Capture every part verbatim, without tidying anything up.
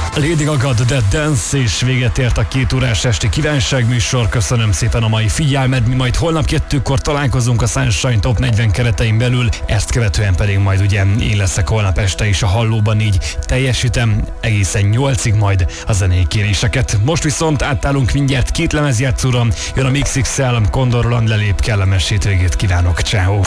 Lady Gaga The Dance, és véget ért a két órás esti kívánságműsor. Köszönöm szépen a mai figyelmet, mi majd holnap kettőkor találkozunk a Sunshine Top negyven keretein belül, ezt követően pedig majd ugye én leszek holnap este is a Hallóban, így teljesítem egészen nyolcig majd a zenei kéréseket. Most viszont átállunk mindjárt két lemezjátszóra, jön a Mix iksz el, Kondor Roland lelép, kellemes hétvégét kívánok, ciao.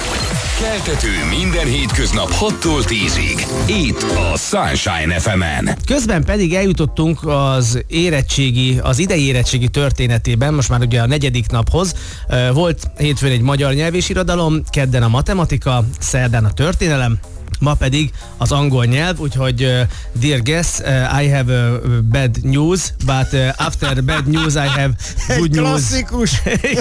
Keltető minden hétköznap hattól tízig. Itt a Sunshine ef emen. Közben pedig eljutottunk az érettségi, az idei érettségi történetében, most már ugye a negyedik naphoz. Volt hétfőn egy magyar nyelv és irodalom, kedden a matematika, szerdán a történelem, ma pedig az angol nyelv, úgyhogy uh, dear guests, uh, I have a bad news, but uh, after bad news I have good news. Klasszikus!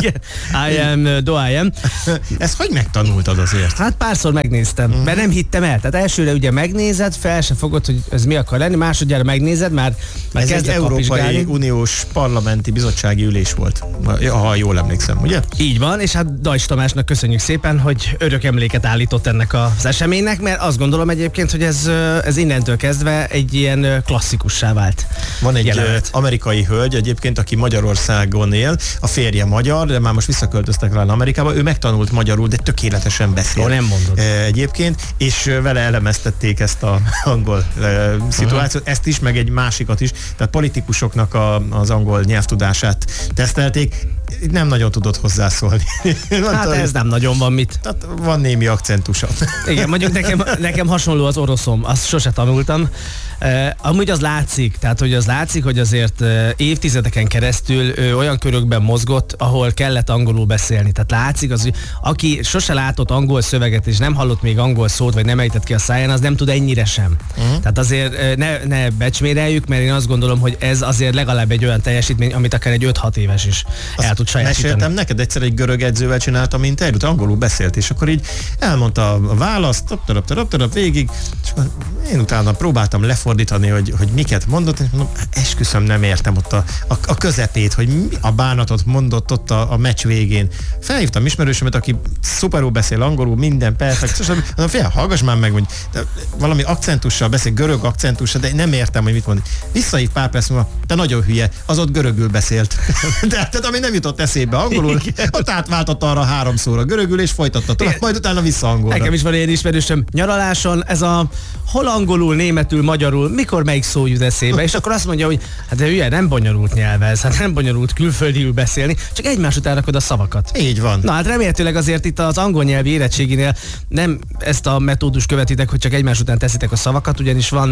I am, uh, do I am. Ezt hogy megtanultad azért? Hát párszor megnéztem, mm. mert nem hittem el. Tehát elsőre ugye megnézed, fel se fogod, hogy ez mi akar lenni, másodjára megnézed, már, már ez egy Európai Uniós Parlamenti Bizottsági Ülés volt, ha jól emlékszem, ugye? Így van, és hát Dajcs Tamásnak köszönjük szépen, hogy örök emléket állított ennek az eseménynek, mert azt gondolom egyébként, hogy ez, ez innentől kezdve egy ilyen klasszikussá vált. Van egy jelenet. Amerikai hölgy egyébként, aki Magyarországon él, a férje magyar, de már most visszaköltöztek rá Amerikába, ő megtanult magyarul, de tökéletesen beszél. Ó, nem mondod. Egyébként, és vele elemeztették ezt a angol e, szituációt, Aha. ezt is, meg egy másikat is, tehát politikusoknak a, az angol nyelvtudását tesztelték, nem nagyon tudott hozzászólni. Hát ez nem nagyon van mit. Tehát van némi akcentusa. Igen, mondjuk nekem, nekem hasonló az oroszom, azt sose tanultam. Uh, amúgy az látszik, tehát hogy az látszik, hogy azért uh, évtizedeken keresztül uh, olyan körökben mozgott, ahol kellett angolul beszélni. Tehát látszik, az, hogy aki sose látott angol szöveget, és nem hallott még angol szót, vagy nem ejtett ki a száján, az nem tud ennyire sem. Uh-huh. Tehát azért uh, ne, ne becsméreljük, mert én azt gondolom, hogy ez azért legalább egy olyan teljesítmény, amit akár egy öt-hat éves is azt el tud sajátítani. Meséltem neked, egyszer egy görög edzővel csináltam interjút, angolul beszélt, és akkor így elmondta a választ, top, top, top, végig, és én utána próbáltam lefordítani, hogy, hogy miket mondott, és mondom, esküszöm, nem értem ott a, a, a közepét, hogy mi a bánatot mondott ott a, a meccs végén. Felhívtam ismerősömet, aki szuperul beszél angolul, minden perfekt, és mondom, fél, hallgass már meg, hogy valami akcentussal beszél, görög akcentussal, de nem értem, hogy mit mond. Visszahív pár perc múlva, te nagyon hülye, az ott görögül beszélt. De tehát ami nem jutott eszébe angolul, ott átváltott arra háromszóra görögül, és folytatta tovább, majd utána vissza angolra. Nekem is van ilyen ismerősöm, nyaraláson, ez a hol angolul, németül, magyarul, mikor melyik szó jut eszébe, és akkor azt mondja, hogy hát de hülye, nem bonyolult nyelv ez, hát nem bonyolult külföldiül beszélni, csak egymás után rakod a szavakat. Így van. Na hát remélhetőleg azért itt az angol nyelvi érettséginél nem ezt a metódus követitek, hogy csak egymás után teszitek a szavakat, ugyanis van,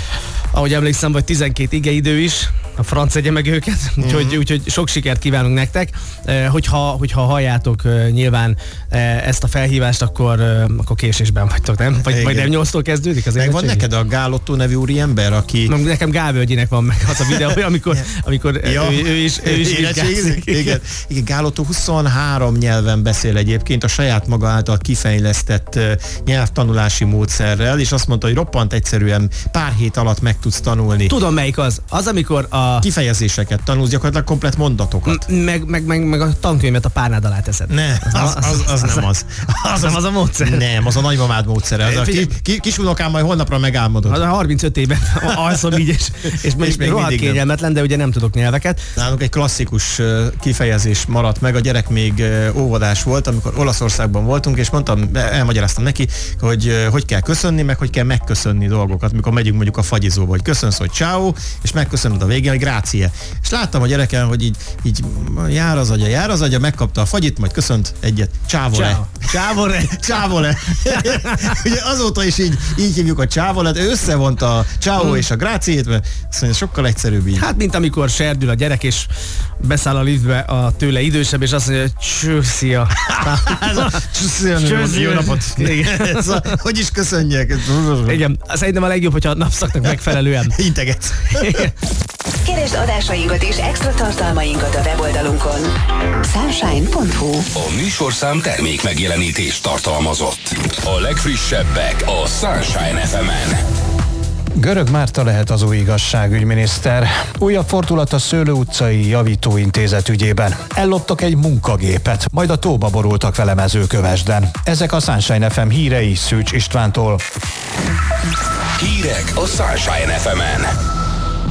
ahogy emlékszem, vagy tizenkét igeidő is, a franc egye meg őket, mm-hmm. úgyhogy, úgyhogy sok sikert kívánunk nektek. Hogyha, hogyha halljátok nyilván ezt a felhívást, akkor, akkor késésben vagytok, nem? Vagy, vagy nem nyolctól kezdődik az érettségi? Meg van neked a Gál Ottó nevű úriember, aki... Nekem Gál Völgyinek van meg az a videó, amikor, amikor ja. ő, ő is, ő is vizsgázik. Igen. Igen, Gál Ottó huszonhárom nyelven beszél egyébként a saját maga által kifejlesztett nyelvtanulási módszerrel, és azt mondta, hogy roppant egyszerűen pár hét alatt meg tudsz tanulni. Tudom, melyik az. Az, amikor a... kifejezéseket tanulsz, gyakorlatilag komplett mondatokat. Meg, meg, meg, meg a tankönyvet a párnád alá teszed. Ne, az, az, az, az nem az. Az, az nem az a módszer. Nem, az a nagymamád módszere. Az a ki, ki, kisunokám majd holnapra megálmodod. Az a harmincöt éven alszom így, és, és, és még rohadt kényelmetlen, de ugye nem tudok nyelveket. Nálunk egy klasszikus kifejezés maradt meg, a gyerek még óvodás volt, amikor Olaszországban voltunk, és mondtam, elmagyaráztam neki, hogy hogy kell köszönni, meg hogy kell megköszönni dolgokat, mikor megyünk mondjuk a fagyizóba, hogy köszönsz, hogy ciao, és megköszönöd a végén, hogy grazie. És láttam a gyereken, hogy így, így jár az agya, jár az agya, megkapta a fagyit, majd köszönt egyet, csávole. Csávole. Csávole. Ugye azóta is így, így hívjuk a csávolet, ő összevonta a ciao hmm. és a grazie-t, mert azt mondja, sokkal egyszerűbb így. Hát, mint amikor serdül a gyerek, és beszáll a liftbe a tőle idősebb, és azt mondja, hogy cső, szia. Jó napot. Hogy is köszönjek. Igen, szerintem a legjobb, hogyha a napszaknak megfelelően integetsz. Keresd adásainkat és extra tartalmainkat a weboldalunkon. sunshine pont hu. A műsorszám termék megjelenítést tartalmazott. A legfrissebbek a Sunshine ef emen. Görög Márta lehet az új igazságügyminiszter. Újabb fordulat a Szőlő utcai javítóintézet ügyében. Elloptak egy munkagépet, majd a tóba borultak vele Mezőkövesden. Ezek a Sunshine ef em hírei Szűcs Istvántól. Hírek a Sunshine ef emen.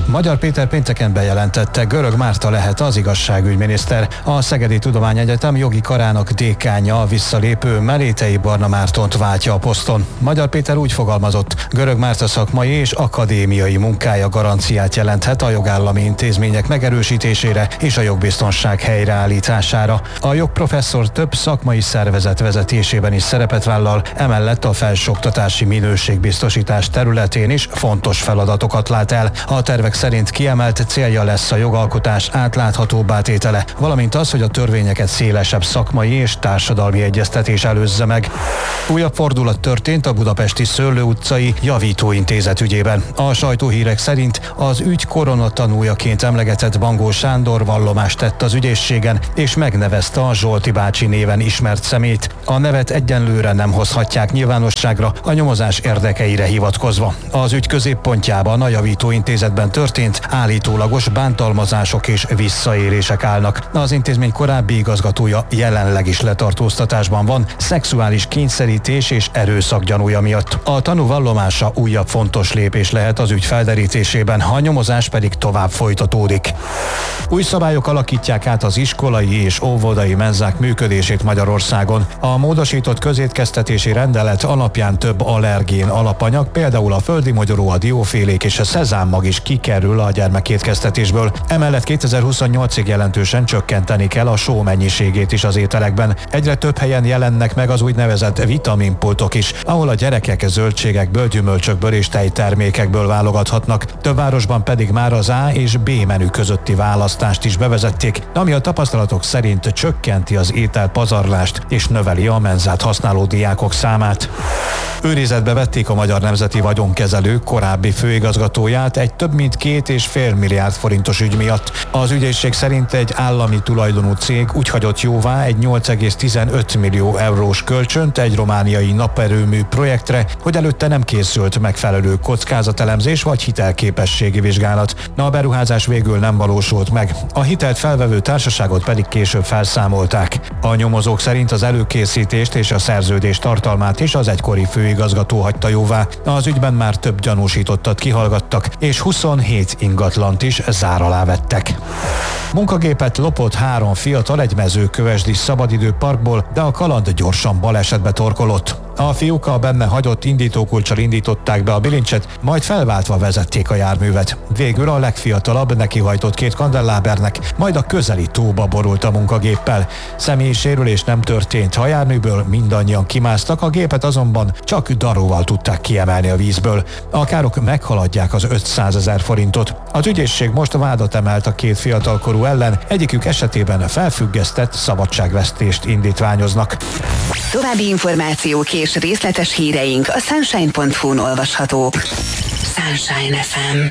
Magyar Péter pénteken bejelentette, Görög Márta lehet az igazságügyminiszter. A Szegedi Tudományegyetem jogi karának dékánja, a visszalépő Melétei Barna Mártont váltja a poszton. Magyar Péter úgy fogalmazott, Görög Márta szakmai és akadémiai munkája garanciát jelenthet a jogállami intézmények megerősítésére és a jogbiztonság helyreállítására. A jogprofesszor több szakmai szervezet vezetésében is szerepet vállal, emellett a felsőoktatási minőségbiztosítás területén is fontos feladatokat lát el. A tervek szerint kiemelt célja lesz a jogalkotás átláthatóbbá tétele, valamint az, hogy a törvényeket szélesebb szakmai és társadalmi egyeztetés előzze meg. Újabb fordulat történt a budapesti Szőlő utcai javítóintézet ügyében. A sajtóhírek szerint az ügy koronatanújaként emlegetett Bangó Sándor vallomást tett az ügyészségen, és megnevezte a Zsolti bácsi néven ismert szemét. A nevet egyenlőre nem hozhatják nyilvánosságra, a nyomozás érdekeire hivatkozva. Az ügy középpontjában a javítóintézetben történt állítólagos bántalmazások és visszaélések állnak. Az intézmény korábbi igazgatója jelenleg is letartóztatásban van, szexuális kényszerítés és erőszak gyanúja miatt. A tanú vallomása újabb fontos lépés lehet az ügy felderítésében, a nyomozás pedig tovább folytatódik. Új szabályok alakítják át az iskolai és óvodai menzák működését Magyarországon. A módosított közétkeztetési rendelet alapján több allergén alapanyag, például a földi mogyoró, a diófélék és a szezámmag is kikerül a gyermekétkeztetésből. Emellett kétezer-huszonnyolcig jelentősen csökkenteni kell a só mennyiségét is az ételekben. Egyre több helyen jelennek meg az úgynevezett vitaminpultok is, ahol a gyerekek zöldségekből, gyümölcsökből és tejtermékekből válogathatnak. Több városban pedig már az A és B menü közötti választást is bevezették, ami a tapasztalatok szerint csökkenti az ételpazarlást és növeli a menzát használó diákok számát. Őrizetbe vették a Magyar Nemzeti Vagyonkezelő korábbi főigazgatóját egy több mint két és fél milliárd forintos ügy miatt. Az ügyészség szerint egy állami tulajdonú cég úgy hagyott jóvá egy nyolc egész tizenöt millió eurós kölcsönt egy romániai naperőmű projektre, hogy előtte nem készült megfelelő kockázatelemzés vagy hitelképességi vizsgálat. Na, a beruházás végül nem valósult meg. A hitelt felvevő társaságot pedig később felszámolták. A nyomozók szerint az előkészítést és a szerződés tartalmát is az egykori főigazgató hagyta jóvá. Az ügyben már több gyanúsítottat kihallgattak, és huszonhét ingatlant is zár alá vettek. Munkagépet lopott három fiatal egy mezőkövesdi szabadidőparkból, de a kaland gyorsan balesetbe torkolott. A fiúk a benne hagyott indítókulccsal indították be a bilincset, majd felváltva vezették a járművet. Végül a legfiatalabb nekihajtott két kandellábernek, majd a közeli tóba borult a munkagéppel. Személyi sérülés nem történt, a járműből mindannyian kimásztak, a gépet azonban csak daróval tudták kiemelni a vízből. A károk meghaladják az ötszázezer forintot. Az ügyészség most vádat emelt a két fiatalkorú ellen, egyikük esetében felfüggesztett szabadságvesztést indítványoznak. További információk és részletes híreink a sunshine pont hu-n olvashatók. Sunshine ef em.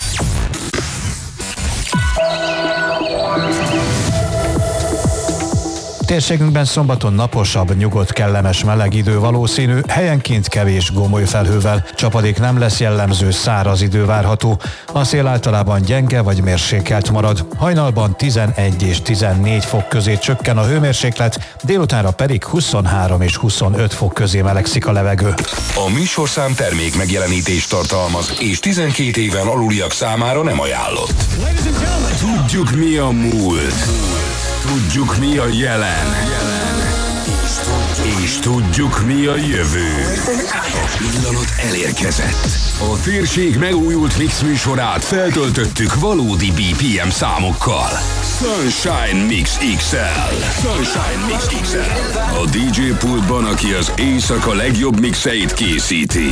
Térségünkben szombaton naposabb, nyugodt, kellemes meleg idő valószínű, helyenként kevés gomoly felhővel. Csapadék nem lesz jellemző, száraz idő várható. A szél általában gyenge vagy mérsékelt marad. Hajnalban tizenegy és tizennégy fok közé csökken a hőmérséklet, délutánra pedig huszonhárom és huszonöt fok közé melegszik a levegő. A műsorszám termék megjelenítést tartalmaz, és tizenkét éven aluliak számára nem ajánlott. Tudjuk, mi a múlt. Tudjuk, mi a jelen. És tudjuk, mi a jövő. A pillanat elérkezett. A térség megújult mix műsorát feltöltöttük valódi bé pé em számokkal. Sunshine Mix iksz el. Sunshine Mix iksz el. A dé dzsé pultban, aki az éjszaka legjobb mixeit készíti.